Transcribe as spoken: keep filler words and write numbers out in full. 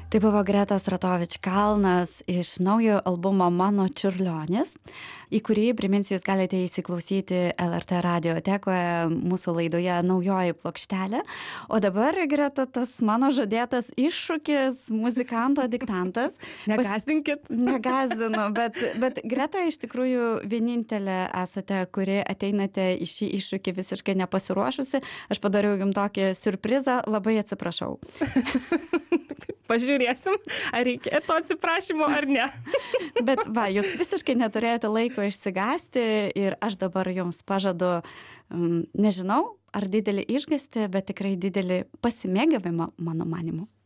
Tai buvo Gretos Rotovič Kalnas iš naujo albumo Mano čiurlionis, į kurį, priminsiu, jūs galite įsiklausyti L R T radiotekoje mūsų laidoje Naujoji plokštelė. O dabar, Greta, tas mano žadėtas iššūkis, muzikanto diktantas. Negąsdinkit. Pas... Negąsdinu, bet, bet Greta iš tikrųjų vienintelė esate, kuri ateinate į šį iššūkį visiškai nepasiruošusi. Aš padariau jums tokį siurprizą, labai atsiprašau. Pažiūrėsim, ar reikia to atsiprašymo ar ne. Bet va, jūs visiškai neturėjote laiko išsigąsti ir aš dabar jums pažadu, um, nežinau, ar didelį išgąstį, bet tikrai didelį pasimėgavimą, mano manimu.